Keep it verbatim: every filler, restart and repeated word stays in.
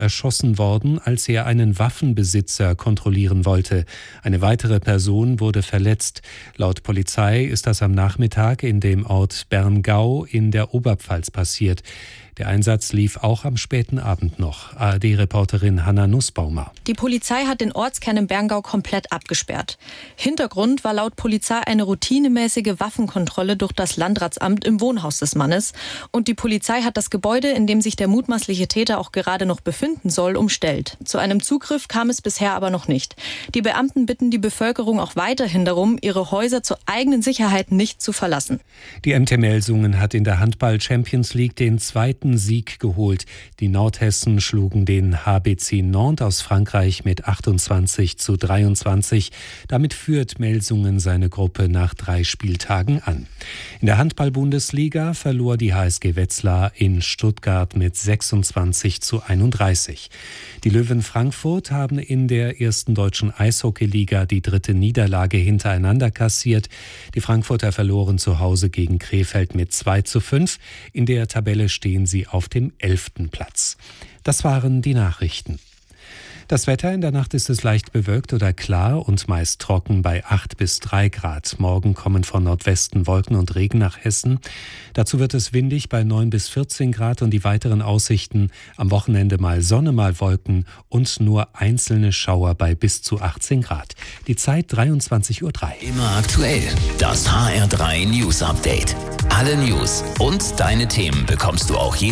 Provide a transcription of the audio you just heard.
erschossen worden, als er einen Waffenbesitzer kontrollieren wollte. Eine weitere Person wurde verletzt. Laut Polizei ist das am Nachmittag in dem Ort Berngau in der Oberpfalz passiert. Der Einsatz lief auch am späten Abend noch. A R D-Reporterin Hanna Nussbaumer. Die Polizei hat den Ortskern im Berngau komplett abgesperrt. Hintergrund war laut Polizei eine routinemäßige Waffenkontrolle durch das Landratsamt im Wohnhaus des Mannes. Und die Polizei hat das Gebäude, in dem sich der mutmaßliche Täter auch gerade noch befinden soll, umstellt. Zu einem Zugriff kam es bisher aber noch nicht. Die Beamten bitten die Bevölkerung auch weiterhin darum, ihre Häuser zur eigenen Sicherheit nicht zu verlassen. Die M T Melsungen hat in der Handball-Champions League den zweiten Sieg geholt. Die Nordhessen schlugen den H B C Nantes aus Frankreich mit achtundzwanzig zu dreiundzwanzig. Damit führt Melsungen seine Gruppe nach drei Spieltagen an. In der Handball-Bundesliga verlor die H S G Wetzlar in Stuttgart mit sechsundzwanzig zu einunddreißig. Die Löwen Frankfurt haben in der ersten deutschen Eishockeyliga die dritte Niederlage hintereinander kassiert. Die Frankfurter verloren zu Hause gegen Krefeld mit zwei zu fünf. In der Tabelle stehen sie auf dem elften Platz. Das waren die Nachrichten. Das Wetter: in der Nacht ist es leicht bewölkt oder klar und meist trocken bei acht bis drei Grad. Morgen kommen von Nordwesten Wolken und Regen nach Hessen. Dazu wird es windig bei neun bis vierzehn Grad und die weiteren Aussichten: am Wochenende mal Sonne, mal Wolken und nur einzelne Schauer bei bis zu achtzehn Grad. Die Zeit dreiundzwanzig Uhr drei. Immer aktuell. Das H R drei News Update. Alle News und deine Themen bekommst du auch jeden